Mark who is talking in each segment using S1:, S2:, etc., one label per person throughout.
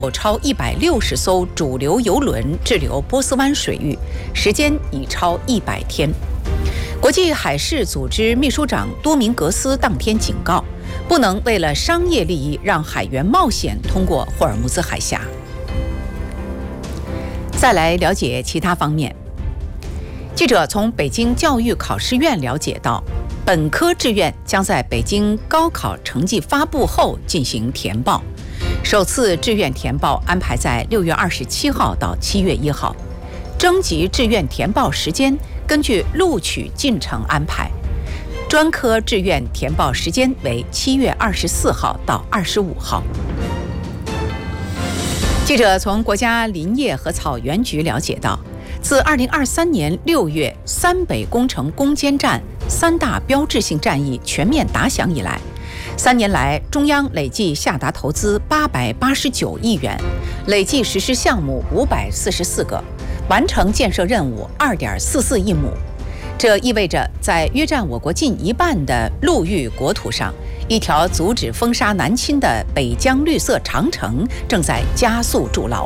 S1: 有超160艘主流邮轮滞留波斯湾水域，时间已超100天。国际海事组织秘书长多明格斯当天警告，不能为了商业利益让海员冒险通过霍尔木兹海峡。再来了解其他方面。记者从北京教育考试院了解到，本科志愿将在北京高考成绩发布后进行填报，首次志愿填报安排在6月27号到7月1号，征集志愿填报时间根据录取进程安排，专科志愿填报时间为7月24号到25号。记者从国家林业和草原局了解到，自2023年6月三北工程攻坚战3大标志性战役全面打响以来，3年来中央累计下达投资889亿元，累计实施项目544个，完成建设任务2.44亿亩。这意味着在约占我国近一半的陆域国土上，一条阻止风沙南侵的北疆绿色长城正在加速筑牢。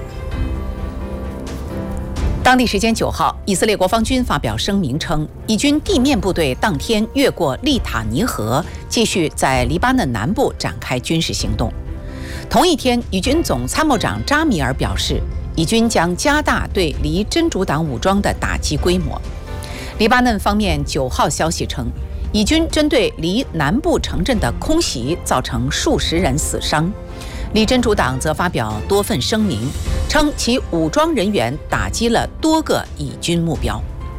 S1: 当地时间9号，以色列国防军发表声明称，以军地面部队当天越过利塔尼河，继续在黎巴嫩南部展开军事行动。同一天，以军总参谋长扎米尔表示，以军将加大对黎真主党武装的打击规模。黎巴嫩方面9号消息称，以军针对黎南部城镇的空袭造成数十人死伤。黎真主党则发表多份声明，称其武装人员打击了多个以军目标。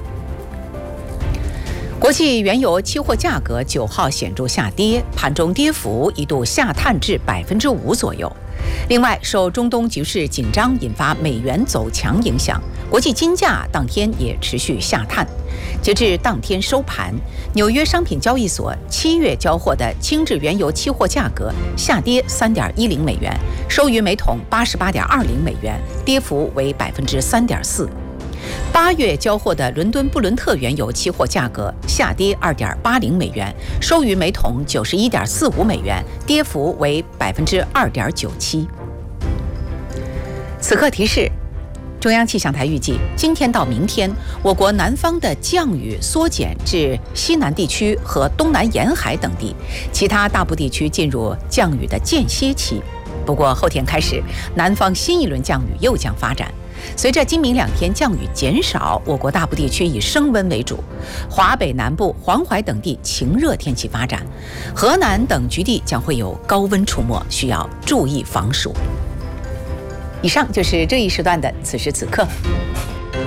S1: 国际原油期货价格9号显著下跌，盘中跌幅一度下探至5%左右。另外，受中东局势紧张引发美元走强影响，国际金价当天也持续下探。截至当天收盘，纽约商品交易所7月交货的轻质原油期货价格下跌3.10美元，收于每桶88.20美元，跌幅为3.4%。8月交货的伦敦布伦特原油期货价格下跌2.80美元，收于每桶91.45美元，跌幅为2.97%。此刻提示，中央气象台预计，今天到明天，我国南方的降雨缩减至西南地区和东南沿海等地，其他大部地区进入降雨的间歇期。不过后天开始，南方新一轮降雨又将发展。随着今明2天降雨减少，我国大部地区以升温为主，华北南部、黄淮等地晴热天气发展，河南等局地将会有高温出没，需要注意防暑。以上就是这一时段的此时此刻。